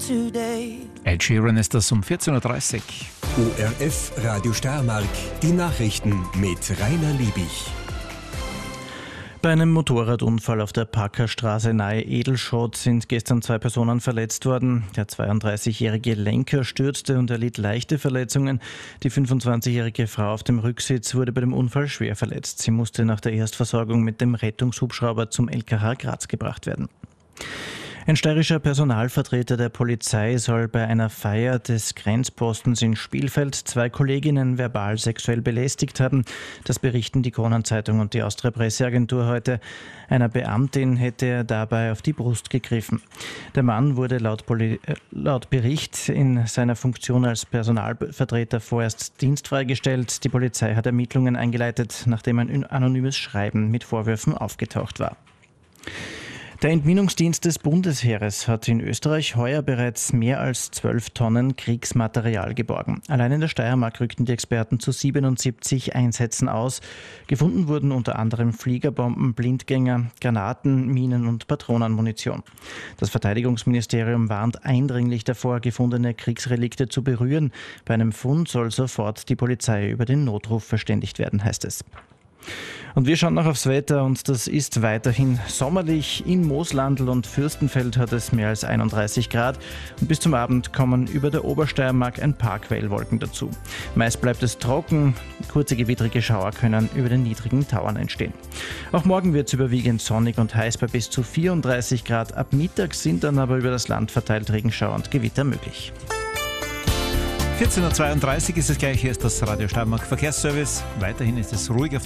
today. Ed Sheeran ist das um 14.30 Uhr. ORF Radio Steiermark, die Nachrichten mit Rainer Liebig. Bei einem Motorradunfall auf der Packerstraße nahe Edelschot sind gestern 2 Personen verletzt worden. Der 32-jährige Lenker stürzte und erlitt leichte Verletzungen. Die 25-jährige Frau auf dem Rücksitz wurde bei dem Unfall schwer verletzt. Sie musste nach der Erstversorgung mit dem Rettungshubschrauber zum LKH Graz gebracht werden. Ein steirischer Personalvertreter der Polizei soll bei einer Feier des Grenzpostens in Spielfeld 2 Kolleginnen verbal sexuell belästigt haben. Das berichten die Kronenzeitung und die Austria Presseagentur heute. Einer Beamtin hätte er dabei auf die Brust gegriffen. Der Mann wurde laut Bericht in seiner Funktion als Personalvertreter vorerst dienstfrei gestellt. Die Polizei hat Ermittlungen eingeleitet, nachdem ein anonymes Schreiben mit Vorwürfen aufgetaucht war. Der Entminungsdienst des Bundesheeres hat in Österreich heuer bereits mehr als 12 Tonnen Kriegsmaterial geborgen. Allein in der Steiermark rückten die Experten zu 77 Einsätzen aus. Gefunden wurden unter anderem Fliegerbomben, Blindgänger, Granaten, Minen und Patronenmunition. Das Verteidigungsministerium warnt eindringlich davor, gefundene Kriegsrelikte zu berühren. Bei einem Fund soll sofort die Polizei über den Notruf verständigt werden, heißt es. Und wir schauen noch aufs Wetter und das ist weiterhin sommerlich. In Mooslandl und Fürstenfeld hat es mehr als 31 Grad und bis zum Abend kommen über der Obersteiermark ein paar Quellwolken dazu. Meist bleibt es trocken, kurze gewittrige Schauer können über den niedrigen Tauern entstehen. Auch morgen wird es überwiegend sonnig und heiß bei bis zu 34 Grad. Ab Mittag sind dann aber über das Land verteilt Regenschauer und Gewitter möglich. 14.32 Uhr ist es gleich, hier ist das Radio Steiermark Verkehrsservice. Weiterhin ist es ruhiger